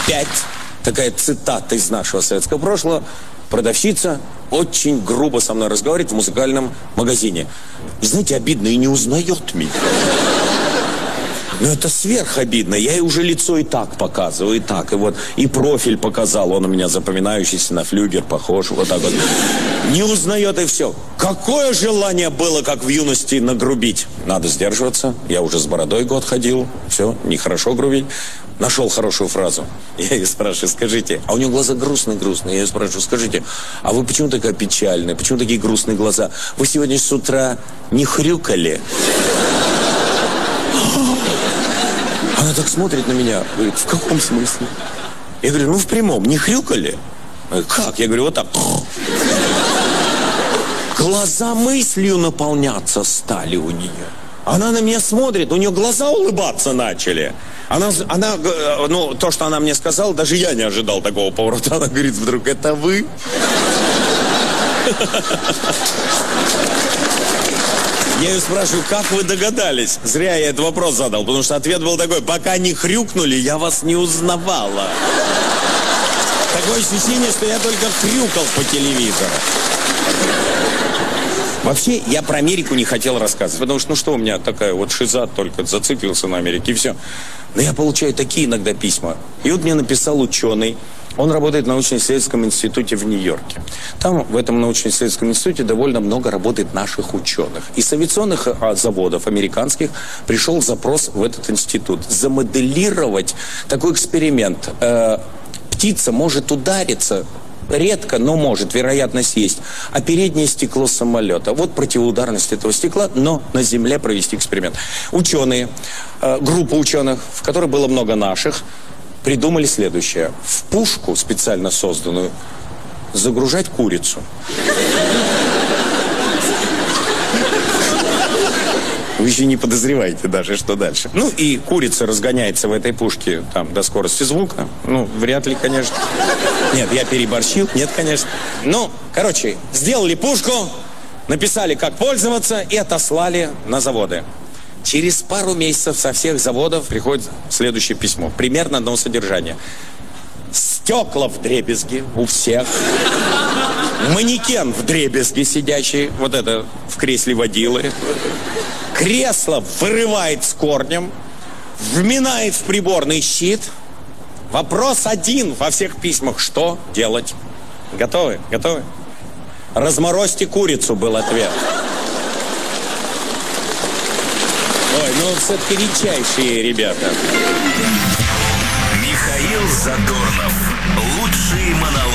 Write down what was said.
5. Такая цитата из нашего советского прошлого. Продавщица очень грубо со мной разговаривает в музыкальном магазине. И, знаете, обидно, и не узнает меня. Ну, это сверхобидно. Я ей уже лицо и так показываю, и так. И вот, и профиль показал. Он у меня запоминающийся, на флюгер похож. Вот так вот. Не узнает, и все. Какое желание было, как в юности, нагрубить. Надо сдерживаться. Я уже с бородой год ходил. Все, нехорошо грубить. Нашел хорошую фразу. Я ее спрашиваю, скажите, а у нее глаза грустные-грустные. Я ее спрашиваю, скажите, а вы почему такая печальная? Почему такие грустные глаза? Вы сегодня с утра не хрюкали? Она так смотрит на меня, говорит, в каком смысле? Я говорю, ну в прямом, не хрюкали? Она говорит, как? Я говорю, вот так. Глаза мыслью наполняться стали у нее. Она на меня смотрит, у нее глаза улыбаться начали. Она, ну, то, что она мне сказала, даже я не ожидал такого поворота. Она говорит вдруг, это вы? Я ее спрашиваю, как вы догадались? Зря я этот вопрос задал, потому что ответ был такой, пока не хрюкнули, я вас не узнавала. Такое ощущение, что я только хрюкал по телевизору. Вообще, я про Америку не хотел рассказывать, потому что, ну что у меня такая вот шиза, только зациклился на Америке, и все. Но я получаю такие иногда письма. И вот мне написал ученый, он работает в научно-исследовательском институте в Нью-Йорке. Там, в этом научно-исследовательском институте, довольно много работает наших ученых. Из авиационных заводов американских пришел запрос в этот институт. Замоделировать такой эксперимент. Птица может удариться, редко, но может, вероятность есть, а переднее стекло самолета. Вот противоударность этого стекла, но на Земле провести эксперимент. Ученые, группа ученых, в которой было много наших, придумали следующее. В пушку, специально созданную, загружать курицу. Вы еще не подозреваете даже, что дальше. Ну, и курица разгоняется в этой пушке там до скорости звука. Ну, вряд ли, конечно. Нет, я переборщил. Нет, конечно. Ну, короче, сделали пушку, написали, как пользоваться, и отослали на заводы. Через пару месяцев со всех заводов приходит следующее письмо. Примерно одного содержания. Стекла вдребезги у всех. Манекен вдребезги сидящий. Вот это в кресле водилы. Кресло вырывает с корнем. Вминает в приборный щит. Вопрос один во всех письмах. Что делать? Готовы? Готовы? Разморозьте курицу, был ответ. Ой, ну все-таки редчайшие ребята. Михаил Задорнов. Лучшие монологи.